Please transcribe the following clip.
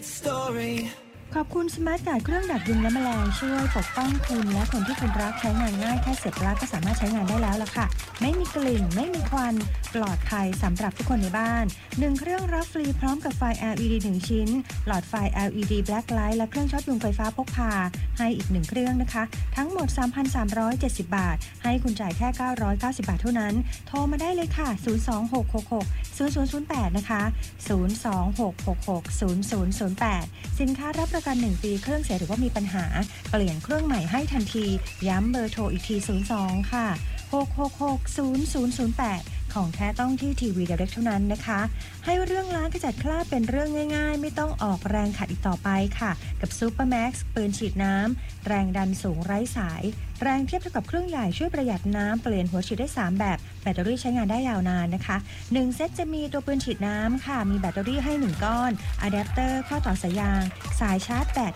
story ขอบคุณสมาร์ทการ์ดเครื่องดักยุงและแมลงช่วยปกป้องคุณและคนที่คุณรักใช้งานง่ายแค่เสียบปลั๊กก็สามารถใช้งานได้แล้วล่ะค่ะไม่มีกลิ่นไม่มีควันปลอดภัยสำหรับทุกคนในบ้าน1เครื่องรับฟรีพร้อมกับไฟ LED 1 ชิ้นหลอดไฟ LED Black Light และเครื่องช็อตยุงไฟฟ้าพกพาให้อีก1เครื่องนะคะทั้งหมด 3,370 บาทให้คุณจ่ายแค่990 บาทเท่านั้นโทรมาได้เลยค่ะ026660008นะคะ026660008สินค้ารับประกัน1ปีเครื่องเสียหรือว่ามีปัญหาเปลี่ยนเครื่องใหม่ให้ทันทีย้ำเบอร์โทรอีกที02ค่ะ6660008ของแท้ต้องที่ทีวี Direct เท่านั้นนะคะให้เรื่องล้างขจัดคราบเป็นเรื่องง่ายๆไม่ต้องออกแรงขัดอีกต่อไปค่ะกับ Super Max ปืนฉีดน้ำแรงดันสูงไร้สายแรงเทียบเท่ากับเครื่องใหญ่ช่วยประหยัดน้ำเปลี่ยนหัวฉีดได้3แบบแบตเตอรี่ใช้งานได้ยาวนานนะคะ1เซตจะมีตัวปืนฉีดน้ำค่ะมีแบตเตอรี่ให้1ก้อนอะแดปเตอร์ข้อต่อสายยางสายชาร์จแบต